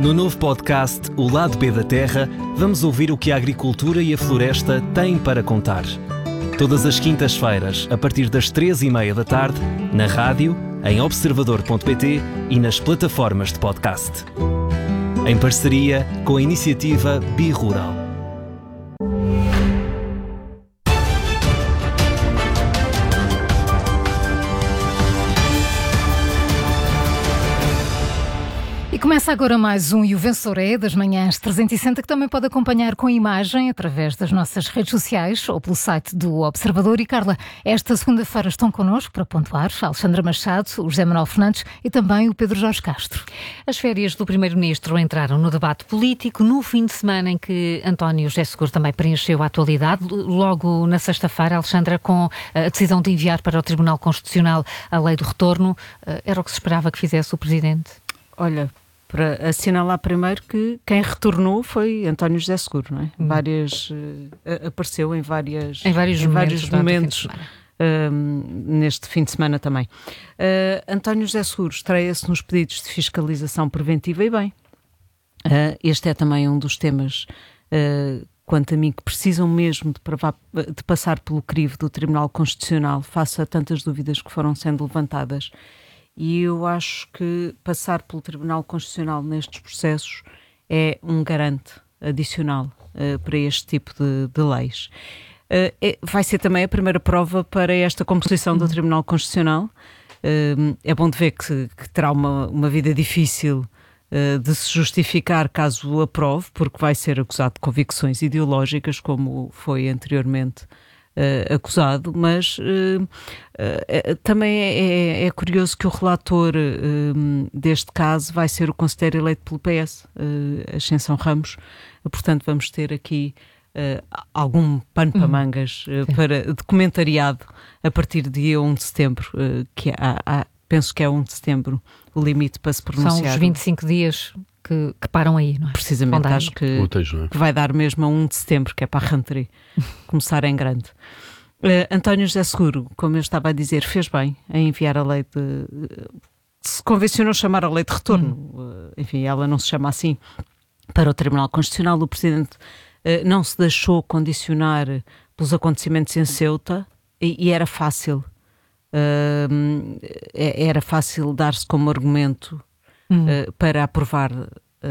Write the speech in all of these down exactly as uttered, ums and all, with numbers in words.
No novo podcast O Lado B da Terra, vamos ouvir o que a agricultura e a floresta têm para contar. Todas as quintas-feiras, a partir das três e meia da tarde, na rádio, em observador ponto pt e nas plataformas de podcast. Em parceria com a iniciativa Bi-Rural. E começa agora mais um E o Vencedor é das manhãs trezentos e sessenta, que também pode acompanhar com imagem através das nossas redes sociais ou pelo site do Observador. E Carla, esta segunda-feira estão connosco para pontuar a Alexandra Machado, o José Manuel Fernandes e também o Pedro Jorge Castro. As férias do Primeiro-Ministro entraram no debate político no fim de semana em que António José Seguro também preencheu a atualidade. Logo na sexta-feira, Alexandra, com a decisão de enviar para o Tribunal Constitucional a lei do retorno, era o que se esperava que fizesse o Presidente? Olha, para assinalar primeiro que quem retornou foi António José Seguro, não é? Hum. Várias, uh, apareceu em, várias, em vários em momentos, vários momentos uh, neste fim de semana também. Uh, António José Seguro estreia-se nos pedidos de fiscalização preventiva e bem. Uh, este é também um dos temas, uh, quanto a mim, que precisam mesmo de, provar, de passar pelo crivo do Tribunal Constitucional face a tantas dúvidas que foram sendo levantadas. E eu acho que passar pelo Tribunal Constitucional nestes processos é um garante adicional uh, para este tipo de, de leis. Uh, é, vai ser também a primeira prova para esta composição do Tribunal Constitucional. Uh, é bom de ver que, que terá uma, uma vida difícil uh, de se justificar caso o aprove, porque vai ser acusado de convicções ideológicas, como foi anteriormente Uh, acusado, mas uh, uh, também é, é, é curioso que o relator uh, deste caso vai ser o conselheiro eleito pelo P S, uh, Ascensão Ramos. Uh, portanto, vamos ter aqui uh, algum pano para mangas uh, para, de comentariado a partir do dia um de setembro, uh, que há, há, penso que é um de setembro o limite para se pronunciar. São os vinte e cinco dias Que, que param aí, não é? Precisamente, acho que, Úteis, que vai dar mesmo a um de setembro, que é para a rentrée começar em grande. Uh, António José Seguro, como eu estava a dizer, fez bem em enviar a lei de... Se convencionou chamar a lei de retorno, hum. uh, enfim, ela não se chama assim, para o Tribunal Constitucional. O Presidente uh, não se deixou condicionar pelos acontecimentos em Ceuta e, e era fácil. Uh, era fácil dar-se como argumento Hum. Uh, para aprovar uh,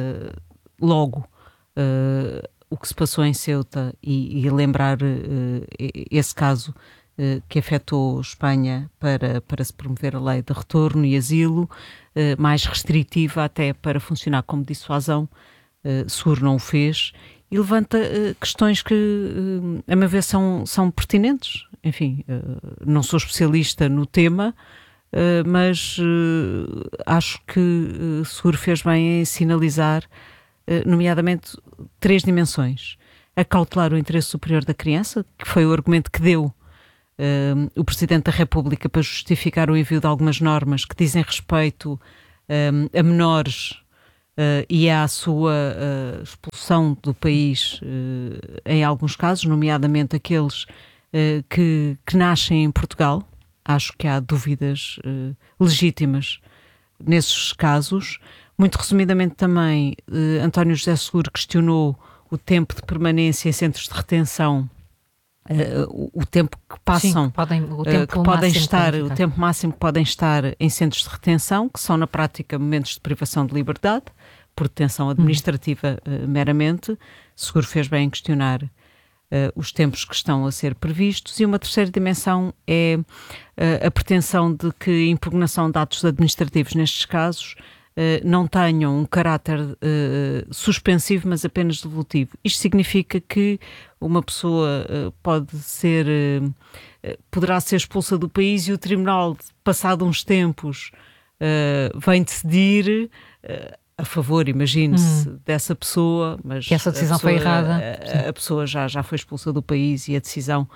logo uh, o que se passou em Ceuta e, e lembrar uh, esse caso uh, que afetou Espanha para, para se promover a lei de retorno e asilo, uh, mais restritiva até para funcionar como dissuasão. Uh, Seguro não o fez e levanta uh, questões que, uh, a meu ver, são, são pertinentes. Enfim, uh, não sou especialista no tema, Uh, mas uh, acho que uh, Seguro fez bem em sinalizar, uh, nomeadamente, três dimensões. Acautelar o interesse superior da criança, que foi o argumento que deu uh, o Presidente da República para justificar o envio de algumas normas que dizem respeito um, a menores uh, e à sua uh, expulsão do país uh, em alguns casos, nomeadamente aqueles uh, que, que nascem em Portugal. Acho que há dúvidas uh, legítimas nesses casos. Muito resumidamente também, uh, António José Seguro questionou o tempo de permanência em centros de retenção, uh, o, o tempo que passam, Sim, que podem, o tempo, uh, que podem estar, o tempo máximo que podem estar em centros de retenção, que são na prática momentos de privação de liberdade, por detenção administrativa uh, meramente. Seguro fez bem em questionar Uh, os tempos que estão a ser previstos. E uma terceira dimensão é uh, a pretensão de que a impugnação de atos administrativos nestes casos uh, não tenham um caráter uh, suspensivo, mas apenas devolutivo. Isto significa que uma pessoa uh, pode ser, uh, poderá ser expulsa do país e o Tribunal, passado uns tempos, uh, vem decidir uh, a favor, imagine-se, hum. dessa pessoa, mas que essa decisão pessoa, foi errada. A, a pessoa já, já foi expulsa do país e a decisão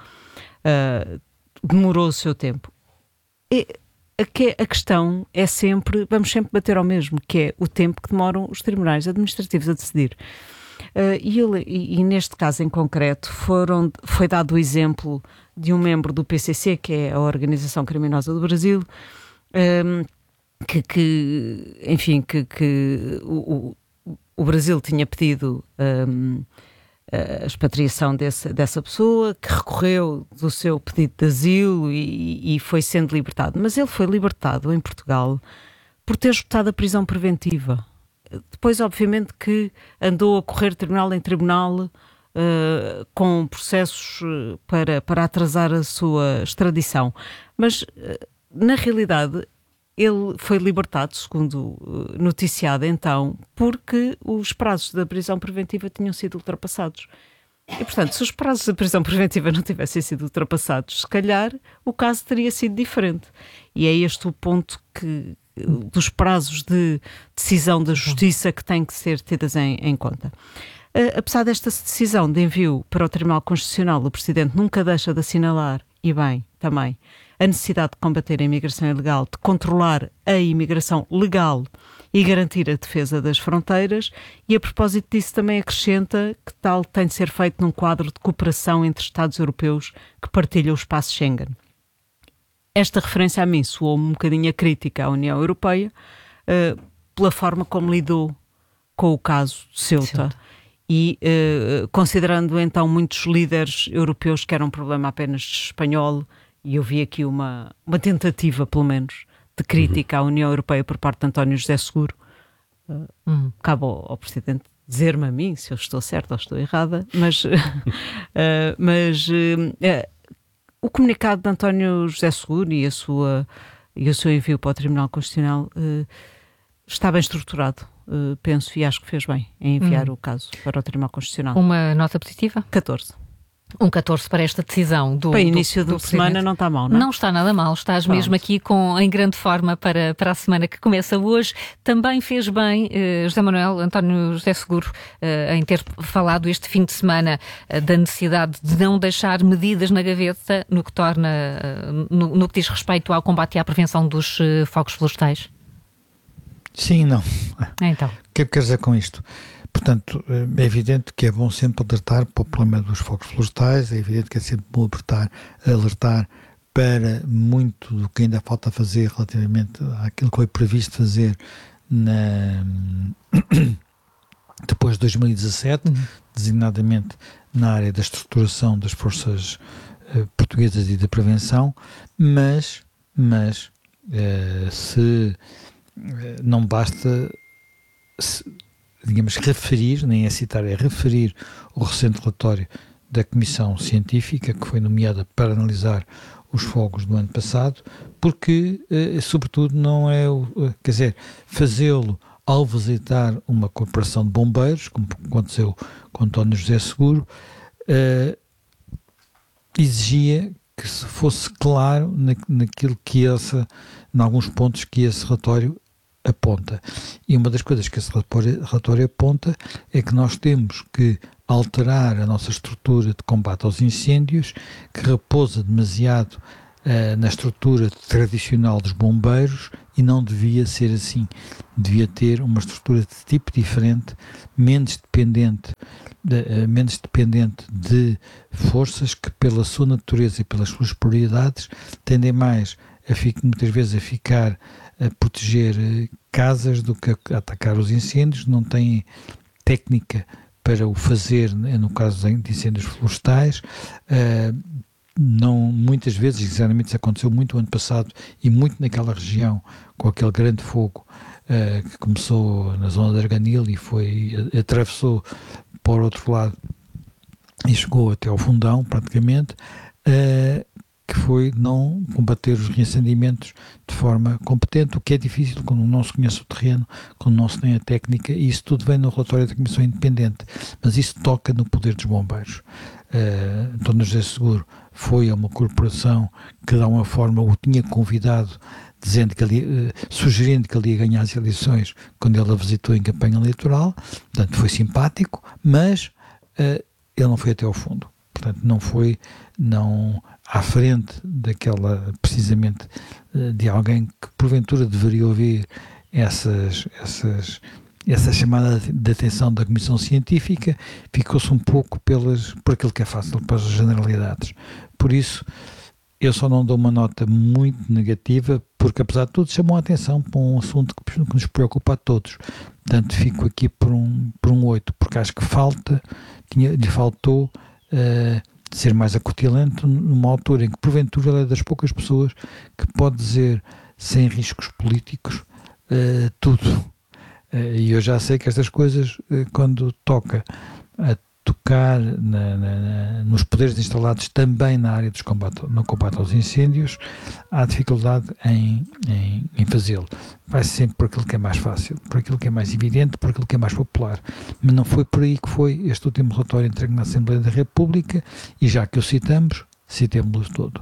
uh, demorou o seu tempo. E a, que, a questão é sempre, vamos sempre bater ao mesmo, que é o tempo que demoram os tribunais administrativos a decidir. Uh, e, ele, e, e neste caso em concreto foram, foi dado o exemplo de um membro do P C C, que é a Organização Criminosa do Brasil, um, que, que, enfim, que, que o, o, o Brasil tinha pedido um, a expatriação desse, dessa pessoa, que recorreu do seu pedido de asilo e, e foi sendo libertado. Mas ele foi libertado em Portugal por ter esgotado a prisão preventiva. Depois, obviamente, que andou a correr tribunal em tribunal uh, com processos para, para atrasar a sua extradição. Mas, uh, na realidade, ele foi libertado, segundo uh, noticiado então, porque os prazos da prisão preventiva tinham sido ultrapassados. E, portanto, se os prazos da prisão preventiva não tivessem sido ultrapassados, se calhar o caso teria sido diferente. E é este o ponto que... dos prazos de decisão da justiça que têm que ser tidas em, em conta. Uh, apesar desta decisão de envio para o Tribunal Constitucional, o Presidente nunca deixa de assinalar, e bem, também, a necessidade de combater a imigração ilegal, de controlar a imigração legal e garantir a defesa das fronteiras, e a propósito disso também acrescenta que tal tem de ser feito num quadro de cooperação entre Estados europeus que partilham o espaço Schengen. Esta referência a mim soou um bocadinho a crítica à União Europeia uh, pela forma como lidou com o caso de Ceuta. Ceuta. E uh, considerando então muitos líderes europeus que era um problema apenas de espanhol, e eu vi aqui uma, uma tentativa, pelo menos, de crítica uhum. à União Europeia por parte de António José Seguro, uh, uhum. cabe ao, ao Presidente dizer-me a mim se eu estou certa ou estou errada, mas, uh, mas uh, uh, o comunicado de António José Seguro e, a sua, e o seu envio para o Tribunal Constitucional uh, está bem estruturado, uh, penso, e acho que fez bem em enviar hum. o caso para o Tribunal Constitucional. Uma nota positiva? catorze. Um catorze para esta decisão do Para início do, do de semana não está mal, não é? Não está nada mal, estás Pronto. mesmo aqui com, em grande forma para, para a semana que começa hoje. Também fez bem, eh, José Manuel, António José Seguro, eh, em ter falado este fim de semana eh, da necessidade de não deixar medidas na gaveta no que torna, eh, no, no que diz respeito ao combate e à prevenção dos eh, fogos florestais. Sim, não. Então. O que é que quer dizer com isto? Portanto, é evidente que é bom sempre alertar para o problema dos fogos florestais, é evidente que é sempre bom alertar, alertar para muito do que ainda falta fazer relativamente àquilo que foi previsto fazer na, depois de dois mil e dezassete, uhum. designadamente na área da estruturação das forças uh, portuguesas e da prevenção, mas, mas uh, se uh, não basta... Se, digamos, referir, nem é citar, é referir o recente relatório da Comissão Científica, que foi nomeada para analisar os fogos do ano passado, porque, eh, sobretudo, não é, o, quer dizer, fazê-lo ao visitar uma corporação de bombeiros, como aconteceu com António José Seguro, eh, exigia que se fosse claro na, naquilo que esse, em alguns pontos que esse relatório aponta. E uma das coisas que esse relatório, relatório aponta é que nós temos que alterar a nossa estrutura de combate aos incêndios, que repousa demasiado uh, na estrutura tradicional dos bombeiros, e não devia ser assim. Devia ter uma estrutura de tipo diferente, menos dependente, de, uh, menos dependente de forças que, pela sua natureza e pelas suas prioridades, tendem mais a ficar, muitas vezes a ficar a proteger casas do que a atacar os incêndios, não têm técnica para o fazer, no caso de incêndios florestais. Uh, não, muitas vezes, sinceramente, isso aconteceu muito no ano passado e muito naquela região, com aquele grande fogo uh, que começou na zona de Arganil e foi, atravessou para o outro lado e chegou até ao Fundão, praticamente, uh, que foi não combater os reincendimentos de forma competente, o que é difícil quando não se conhece o terreno, quando não se tem a técnica, e isso tudo vem no relatório da Comissão Independente, mas isso toca no poder dos bombeiros. Uh, António José Seguro foi a uma corporação que de alguma forma o tinha convidado, dizendo que ali, uh, sugerindo que ele ia ganhar as eleições quando ele a visitou em campanha eleitoral, portanto foi simpático, mas uh, ele não foi até ao fundo. Portanto, não foi não à frente daquela, precisamente, de alguém que porventura deveria ouvir essas, essas, essa chamada de atenção da Comissão Científica, ficou-se um pouco pelas, por aquilo que é fácil, para as generalidades. Por isso, eu só não dou uma nota muito negativa, porque apesar de tudo chamou a atenção para um assunto que, que nos preocupa a todos. Portanto, fico aqui por um, por um oito, porque acho que falta, tinha, lhe faltou uh, ser mais acutilante numa altura em que, porventura, ele é das poucas pessoas que pode dizer, sem riscos políticos, uh, tudo. Uh, e eu já sei que estas coisas, uh, quando toca a tocar na, na, nos poderes instalados também na área dos combate, no combate aos incêndios, há dificuldade em, em, em fazê-lo. Vai sempre por aquilo que é mais fácil, por aquilo que é mais evidente, por aquilo que é mais popular. Mas não foi por aí que foi este último relatório entregue na Assembleia da República, e já que o citamos, citemos-lo todo.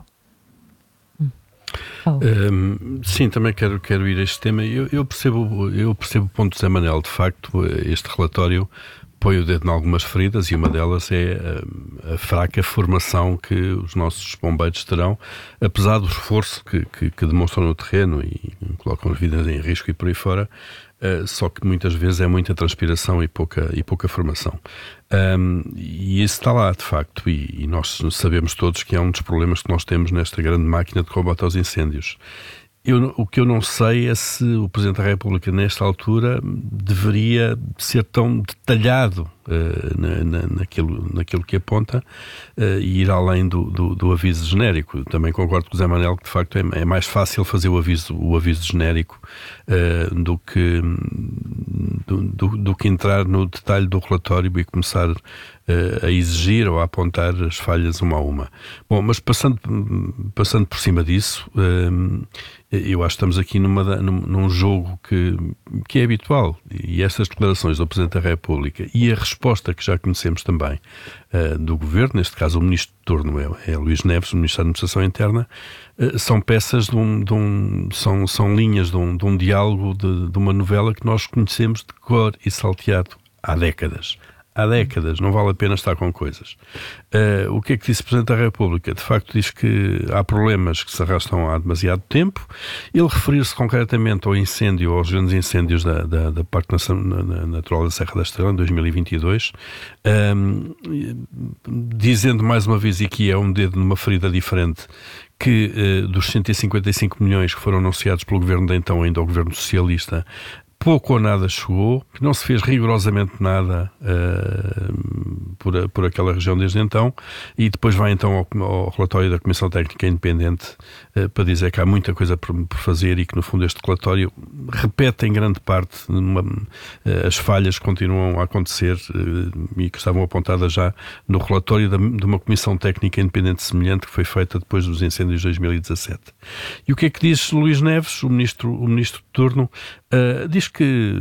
Um, sim, também quero, quero ir a este tema. Eu, eu, percebo, eu percebo o ponto de Zé Manel. De facto, este relatório põe o dedo em algumas feridas, e uma delas é a, a fraca formação que os nossos bombeiros terão, apesar do esforço que, que, que demonstram no terreno e colocam as vidas em risco e por aí fora, uh, só que muitas vezes é muita transpiração e pouca, e pouca formação. Um, e isso está lá, de facto, e, e nós sabemos todos que é um dos problemas que nós temos nesta grande máquina de combate aos incêndios. Eu, o que eu não sei é se o Presidente da República, nesta altura, deveria ser tão detalhado uh, na, na, naquilo, naquilo que aponta uh, e ir além do, do, do aviso genérico. Também concordo com o Zé Manel que, de facto, é, é mais fácil fazer o aviso, o aviso genérico uh, do, que, do, do, do que entrar no detalhe do relatório e começar uh, a exigir ou a apontar as falhas uma a uma. Bom, mas passando, passando por cima disso, uh, eu acho que estamos aqui numa, num, num jogo que, que é habitual, e estas declarações do Presidente da República e a resposta que já conhecemos também uh, do Governo, neste caso o Ministro de turno é, é Luís Neves, o Ministro da Administração Interna, uh, são peças de um, de um um, são, são linhas de um, de um diálogo, de, de uma novela que nós conhecemos de cor e salteado há décadas. Há décadas, não vale a pena estar com coisas. Uh, o que é que disse o Presidente da República? De facto, diz que há problemas que se arrastam há demasiado tempo. Ele referir-se concretamente ao incêndio, aos grandes incêndios da, da, da Parque Natural da Serra da Estrela, em dois mil e vinte e dois, um, dizendo mais uma vez, e que é um dedo numa ferida diferente, que uh, dos cento e cinquenta e cinco milhões que foram anunciados pelo Governo de então, ainda ao Governo Socialista, pouco ou nada chegou, que não se fez rigorosamente nada uh, por, por aquela região desde então, e depois vai então ao, ao relatório da Comissão Técnica Independente uh, para dizer que há muita coisa por, por fazer e que no fundo este relatório repete em grande parte numa, uh, as falhas que continuam a acontecer uh, e que estavam apontadas já no relatório da, de uma Comissão Técnica Independente semelhante que foi feita depois dos incêndios de dois mil e dezassete. E o que é que diz Luís Neves, o Ministro, o ministro de turno? Uh, diz que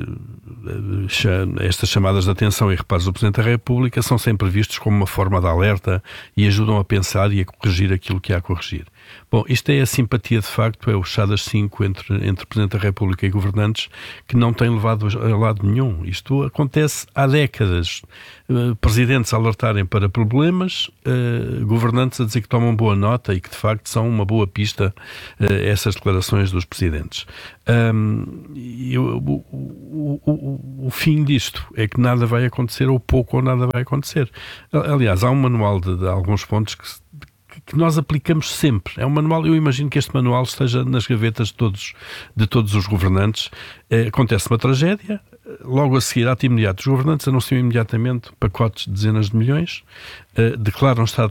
uh, estas chamadas de atenção e reparos do Presidente da República são sempre vistos como uma forma de alerta e ajudam a pensar e a corrigir aquilo que há a corrigir. Bom, isto é a simpatia de facto, é o chá das cinco entre, entre Presidente da República e governantes que não tem levado a lado nenhum. Isto acontece há décadas. Uh, presidentes a alertarem para problemas, uh, governantes a dizer que tomam boa nota e que de facto são uma boa pista uh, essas declarações dos presidentes. Um, e o, o, o, o fim disto é que nada vai acontecer, ou pouco ou nada vai acontecer. Aliás, há um manual de, de alguns pontos que, que nós aplicamos sempre. É um manual, eu imagino que este manual esteja nas gavetas de todos, de todos os governantes. É, acontece uma tragédia, logo a seguir, ato imediato, os governantes anunciam imediatamente pacotes de dezenas de milhões, uh, declaram estado